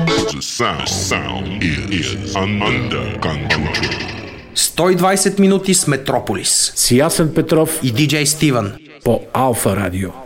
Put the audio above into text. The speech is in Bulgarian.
Sound is under control. 120 минути с Метрополис. С Ясен Петров и диджей Стивън по Алфа Радио.